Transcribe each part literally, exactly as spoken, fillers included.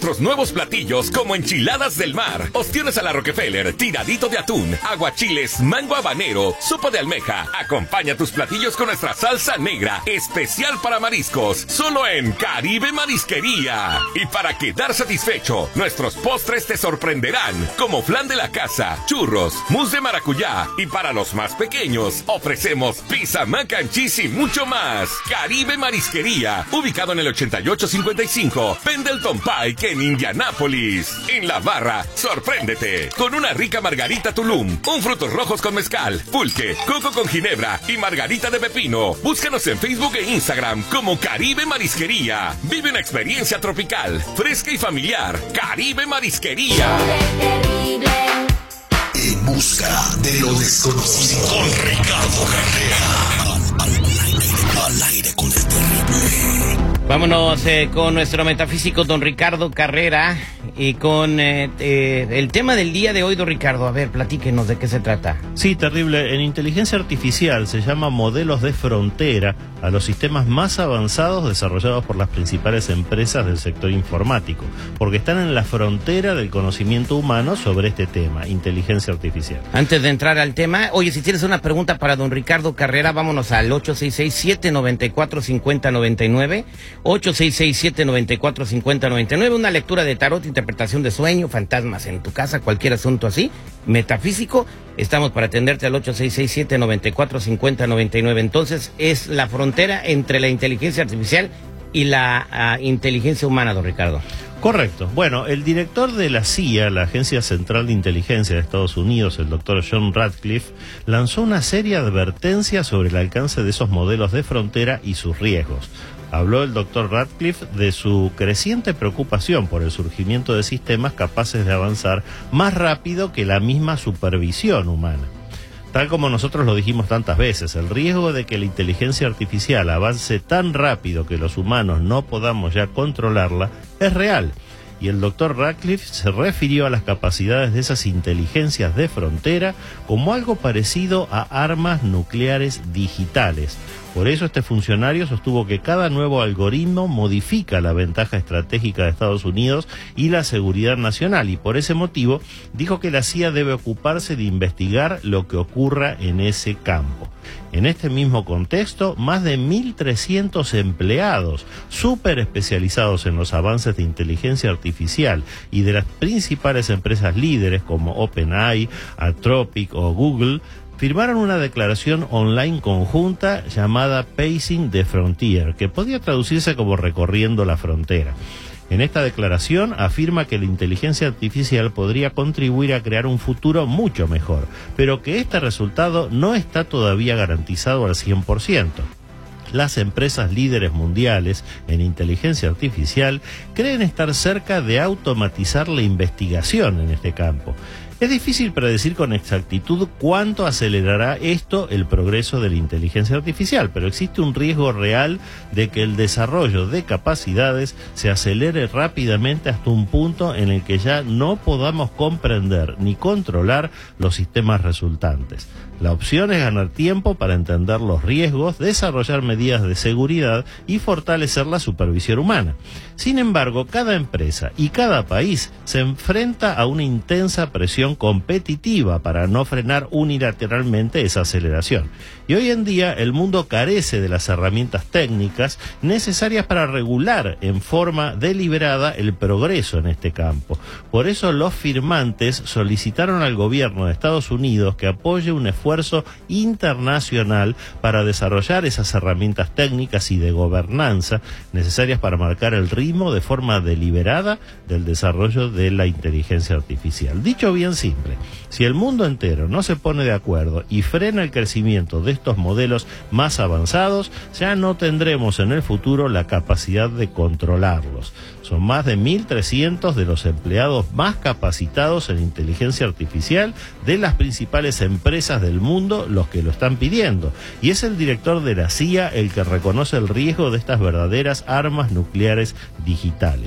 nuestros nuevos platillos como enchiladas del mar, ostiones a la Rockefeller, tiradito de atún, aguachiles, mango habanero, sopa de almeja. Acompaña tus platillos con nuestra salsa negra, especial para mariscos, solo en Caribe Marisquería. Y para quedar satisfecho, nuestros postres te sorprenderán, como flan de la casa, churros, mousse de maracuyá, y para los más pequeños, ofrecemos pizza, mac and cheese y mucho más. Caribe Marisquería, ubicado en el ochenta y ocho cincuenta y cinco Pendleton Pike en Indianápolis. En La Barra, sorpréndete con una rica margarita Tulum, un frutos rojos con mezcal, pulque, coco con ginebra y margarita de pepino. Búscanos en Facebook e Instagram como Caribe Marisquería. Vive una experiencia tropical, fresca y familiar. Caribe Marisquería. En busca de lo desconocido con Ricardo Carrera. Al, al, aire, al aire con el terrible. Vámonos eh, con nuestro metafísico don Ricardo Carrera y con eh, eh, el tema del día de hoy, don Ricardo. A ver, platíquenos de qué se trata. Sí, terrible. En inteligencia artificial se llama modelos de frontera a los sistemas más avanzados desarrollados por las principales empresas del sector informático, porque están en la frontera del conocimiento humano sobre este tema, inteligencia artificial. Antes de entrar al tema, oye, si tienes una pregunta para don Ricardo Carrera, vámonos al ocho seis seis, siete nueve cuatro, cinco cero nueve nueve, ocho seis seis, siete nueve cuatro, cinco cero nueve nueve, una lectura de tarot, interpretación de sueño, fantasmas en tu casa, cualquier asunto así, metafísico. Estamos para atenderte al ocho seis seis, siete nueve cuatro, cinco cero nueve nueve. Entonces, es la frontera entre la inteligencia artificial y la uh, inteligencia humana, don Ricardo. Correcto. Bueno, el director de la C I A, la Agencia Central de Inteligencia de Estados Unidos, el doctor John Ratcliffe, lanzó una seria advertencia sobre el alcance de esos modelos de frontera y sus riesgos. Habló el doctor Ratcliffe de su creciente preocupación por el surgimiento de sistemas capaces de avanzar más rápido que la misma supervisión humana. Tal como nosotros lo dijimos tantas veces, el riesgo de que la inteligencia artificial avance tan rápido que los humanos no podamos ya controlarla es real. Y el doctor Ratcliffe se refirió a las capacidades de esas inteligencias de frontera como algo parecido a armas nucleares digitales. Por eso este funcionario sostuvo que cada nuevo algoritmo modifica la ventaja estratégica de Estados Unidos y la seguridad nacional, y por ese motivo dijo que la C I A debe ocuparse de investigar lo que ocurra en ese campo. En este mismo contexto, más de mil trescientos empleados súper especializados en los avances de inteligencia artificial y de las principales empresas líderes como OpenAI, Anthropic o Google firmaron una declaración online conjunta llamada Pacing the Frontier, que podía traducirse como recorriendo la frontera. En esta declaración afirma que la inteligencia artificial podría contribuir a crear un futuro mucho mejor, pero que este resultado no está todavía garantizado al cien por ciento. Las empresas líderes mundiales en inteligencia artificial creen estar cerca de automatizar la investigación en este campo. Es difícil predecir con exactitud cuánto acelerará esto el progreso de la inteligencia artificial, pero existe un riesgo real de que el desarrollo de capacidades se acelere rápidamente hasta un punto en el que ya no podamos comprender ni controlar los sistemas resultantes. La opción es ganar tiempo para entender los riesgos, desarrollar medidas de seguridad y fortalecer la supervisión humana. Sin embargo, cada empresa y cada país se enfrenta a una intensa presión competitiva para no frenar unilateralmente esa aceleración. Y hoy en día el mundo carece de las herramientas técnicas necesarias para regular en forma deliberada el progreso en este campo. Por eso los firmantes solicitaron al gobierno de Estados Unidos que apoye un esfuerzo internacional para desarrollar esas herramientas técnicas y de gobernanza necesarias para marcar el ritmo de forma deliberada del desarrollo de la inteligencia artificial. Dicho bien simple, si el mundo entero no se pone de acuerdo y frena el crecimiento de estos modelos más avanzados, ya no tendremos en el futuro la capacidad de controlarlos. Son más de mil trescientos de los empleados más capacitados en inteligencia artificial de las principales empresas del mundo los que lo están pidiendo. Y es el director de la C I A el que reconoce el riesgo de estas verdaderas armas nucleares digitales.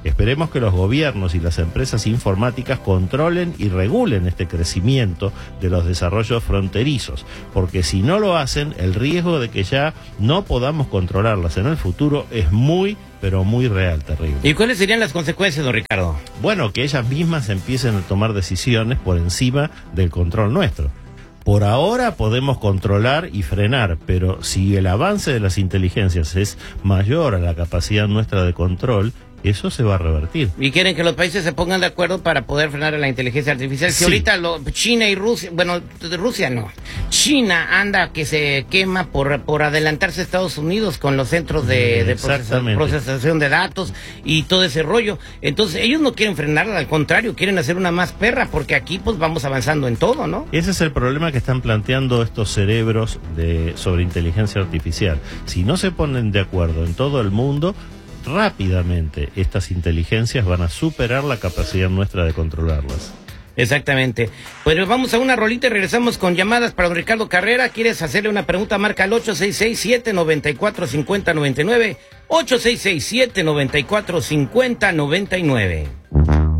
Esperemos que los gobiernos y las empresas informáticas controlen y regulen este crecimiento de los desarrollos fronterizos, porque si no lo hacen, el riesgo de que ya no podamos controlarlas en el futuro es muy, pero muy real, terrible. ¿Y cuáles serían las consecuencias, don Ricardo? Bueno, que ellas mismas empiecen a tomar decisiones por encima del control nuestro. Por ahora podemos controlar y frenar, pero si el avance de las inteligencias es mayor a la capacidad nuestra de control, eso se va a revertir. Y quieren que los países se pongan de acuerdo para poder frenar a la inteligencia artificial. Si sí. ahorita lo, China y Rusia, bueno, Rusia no, China anda que se quema por, por adelantarse a Estados Unidos con los centros de, de procesa, procesación de datos y todo ese rollo. Entonces ellos no quieren frenarla, al contrario, quieren hacer una más perra, porque aquí pues vamos avanzando en todo, ¿no? Ese es el problema que están planteando estos cerebros de, sobre inteligencia artificial. Si no se ponen de acuerdo en todo el mundo, rápidamente estas inteligencias van a superar la capacidad nuestra de controlarlas. Exactamente. Pues vamos a una rolita y regresamos con llamadas para don Ricardo Carrera. ¿Quieres hacerle una pregunta? Marca al ocho seis seis, siete nueve cuatro, cinco cero nueve nueve, ocho seis seis, siete nueve cuatro, cinco cero nueve nueve.